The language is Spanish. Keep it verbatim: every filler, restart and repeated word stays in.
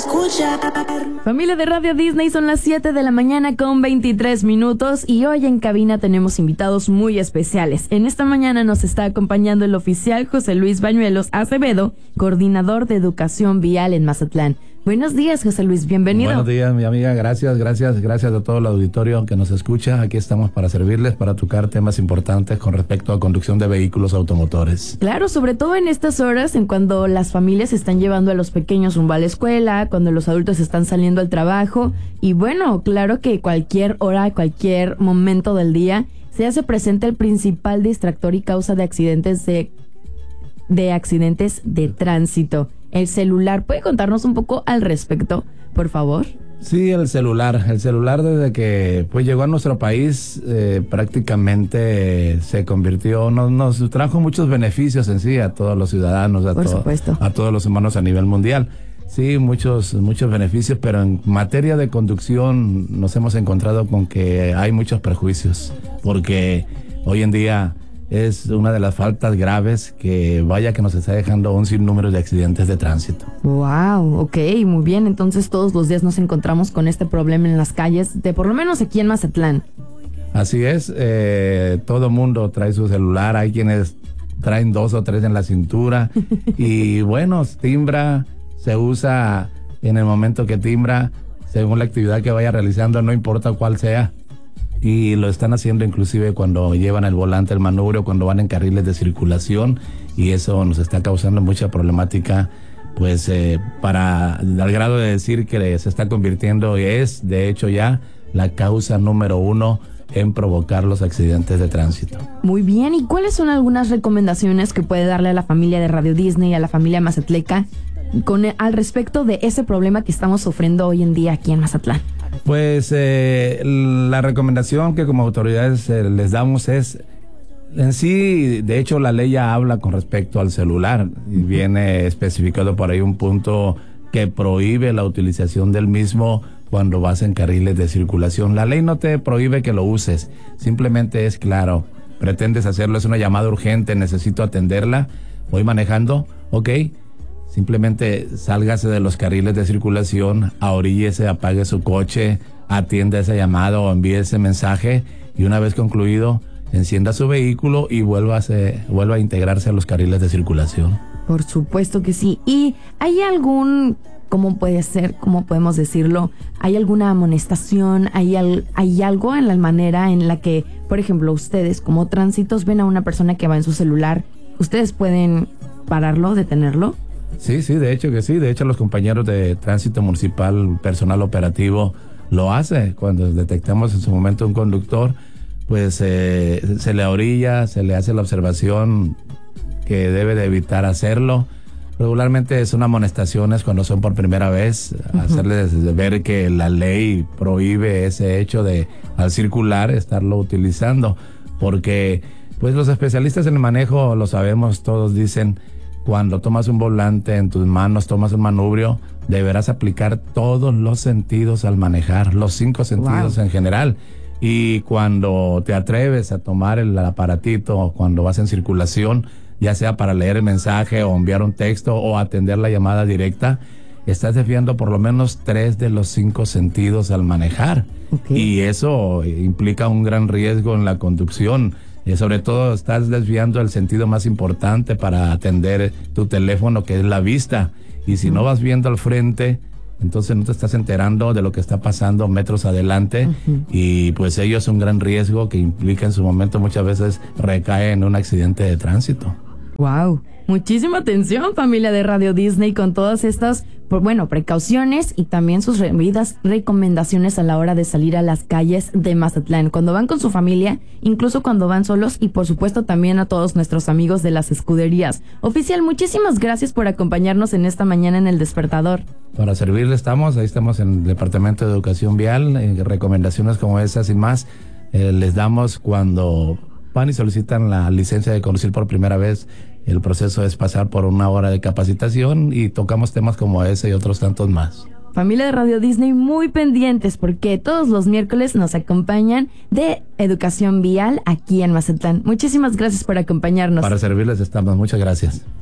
Familia de Radio Disney, son las siete de la mañana con veintitrés minutos y hoy en cabina tenemos invitados muy especiales. En esta mañana nos está acompañando el oficial José Luis Bañuelos Acevedo, coordinador de educación vial en Mazatlán. Buenos días, José Luis, bienvenido. Buenos días, mi amiga, gracias, gracias, gracias a todo el auditorio que nos escucha. Aquí estamos para servirles, para tocar temas importantes con respecto a conducción de vehículos automotores. Claro, sobre todo en estas horas, en cuando las familias están llevando a los pequeños rumbo a la escuela, cuando los adultos están saliendo al trabajo, y bueno, claro que cualquier hora, cualquier momento del día, se hace presente el principal distractor y causa de accidentes de, de accidentes de tránsito. El celular, ¿puede contarnos un poco al respecto, por favor? Sí, el celular. El celular desde que pues llegó a nuestro país eh, prácticamente eh, se convirtió, nos, nos trajo muchos beneficios en sí a todos los ciudadanos, a, por to- supuesto. a todos los humanos a nivel mundial. Sí, muchos, muchos beneficios, pero en materia de conducción nos hemos encontrado con que hay muchos prejuicios, porque hoy en día es una de las faltas graves que vaya que nos está dejando un sinnúmero de accidentes de tránsito. Wow, ok, muy bien. Entonces todos los días nos encontramos con este problema en las calles, de por lo menos aquí en Mazatlán. Así es, eh, todo mundo trae su celular, hay quienes traen dos o tres en la cintura y bueno, timbra, se usa en el momento que timbra, según la actividad que vaya realizando, no importa cuál sea. Y lo están haciendo inclusive cuando llevan el volante, el manubrio, cuando van en carriles de circulación, y eso nos está causando mucha problemática, pues eh, para al grado de decir que se está convirtiendo, y es de hecho ya la causa número uno en provocar los accidentes de tránsito. Muy bien, ¿y cuáles son algunas recomendaciones que puede darle a la familia de Radio Disney, a la familia mazatleca, con al respecto de ese problema que estamos sufriendo hoy en día aquí en Mazatlán? Pues eh, la recomendación que como autoridades eh, les damos es, en sí, de hecho la ley ya habla con respecto al celular y viene especificado por ahí un punto que prohíbe la utilización del mismo cuando vas en carriles de circulación. La ley no te prohíbe que lo uses, simplemente es claro, pretendes hacerlo, es una llamada urgente, necesito atenderla, voy manejando, ok. Simplemente sálgase de los carriles de circulación, ahoríllese, apague su coche, atienda esa llamada o envíe ese mensaje y una vez concluido, encienda su vehículo y vuelva a, se, vuelva a integrarse a los carriles de circulación. Por supuesto que sí. ¿Y hay algún, cómo puede ser, cómo podemos decirlo, hay alguna amonestación, hay, al, hay algo en la manera en la que, por ejemplo, ustedes como tránsitos ven a una persona que va en su celular, ustedes pueden pararlo, detenerlo? Sí, sí, de hecho que sí. De hecho, los compañeros de tránsito municipal, personal operativo, lo hace. Cuando detectamos en su momento un conductor, pues eh, se le orilla, se le hace la observación que debe de evitar hacerlo. Regularmente son amonestaciones cuando son por primera vez, uh-huh. hacerles ver que la ley prohíbe ese hecho de al circular estarlo utilizando, porque pues los especialistas en el manejo, lo sabemos, todos dicen, cuando tomas un volante en tus manos, tomas un manubrio, deberás aplicar todos los sentidos al manejar, los cinco sentidos wow. en general. Y cuando te atreves a tomar el aparatito, cuando vas en circulación, ya sea para leer el mensaje o enviar un texto o atender la llamada directa, estás desviando por lo menos tres de los cinco sentidos al manejar. Okay. Y eso implica un gran riesgo en la conducción. Y sobre todo estás desviando el sentido más importante para atender tu teléfono, que es la vista. Y si uh-huh. no vas viendo al frente, entonces no te estás enterando de lo que está pasando metros adelante. Uh-huh. Y pues ello es un gran riesgo que implica en su momento muchas veces recae en un accidente de tránsito. Wow, muchísima atención, familia de Radio Disney, con todas estas, bueno, precauciones y también sus debidas recomendaciones a la hora de salir a las calles de Mazatlán, cuando van con su familia, incluso cuando van solos, y por supuesto también a todos nuestros amigos de las escuderías. Oficial, muchísimas gracias por acompañarnos en esta mañana en El Despertador. Para servirle estamos, ahí estamos en el Departamento de Educación Vial, eh, recomendaciones como esas y más eh, les damos cuando van y solicitan la licencia de conducir por primera vez. El proceso es pasar por una hora de capacitación y tocamos temas como ese y otros tantos más. Familia de Radio Disney, muy pendientes porque todos los miércoles nos acompañan de Educación Vial aquí en Mazatlán. Muchísimas gracias por acompañarnos. Para servirles estamos. Muchas gracias.